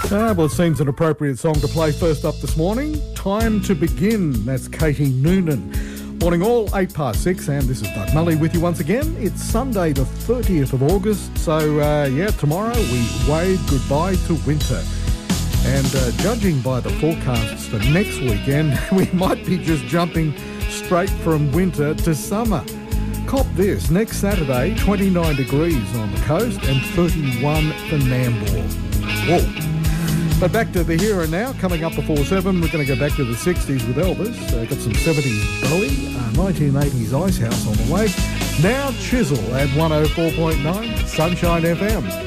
Well, it seems an appropriate song to play first up this morning. Time to Begin. That's Katie Noonan. Morning all, 6:08, and this is Doug Mully with you once again. It's Sunday the 30th of August, so tomorrow we wave goodbye to winter. And judging by the forecasts for next weekend, we might be just jumping straight from winter to summer. Cop this, next Saturday, 29 degrees on the coast and 31 for Nambour. Whoa. But back to the here and now, coming up before 7, we're going to go back to the 60s with Elvis. Got some 70s Bowie, 1980s Icehouse on the way. Now Chisel at 104.9 Sunshine FM.